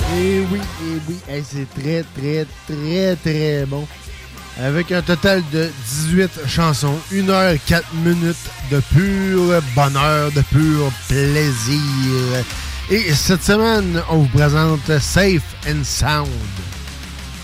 Et oui, hey, c'est très, très, très, très bon. Avec un total de 18 chansons, 1 heure 4 minutes de pur bonheur, de pur plaisir. Et cette semaine, on vous présente Safe and Sound.